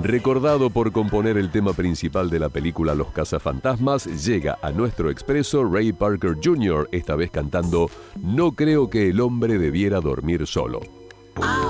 Recordado por componer el tema principal de la película Los Cazafantasmas, llega a nuestro expreso Ray Parker Jr., esta vez cantando No creo que el hombre debiera dormir solo.